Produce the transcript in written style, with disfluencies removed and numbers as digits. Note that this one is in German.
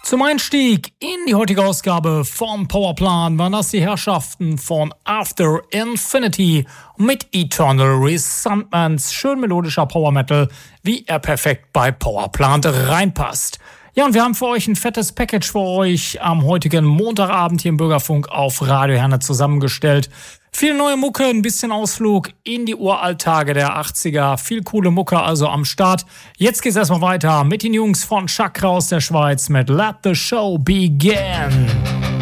Zum Einstieg in die heutige Ausgabe vom Powerplan waren das die Herrschaften von After Infinity mit Eternal Resentments. Schön melodischer Power Metal, wie er perfekt bei Powerplant reinpasst. Ja, und wir haben für euch ein fettes Package für euch am heutigen Montagabend hier im Bürgerfunk auf Radio Herne zusammengestellt. Viel neue Mucke, ein bisschen Ausflug in die Uralttage der 80er. Viel coole Mucke also am Start. Jetzt geht's erstmal weiter mit den Jungs von Chakra aus der Schweiz mit Let the Show Begin.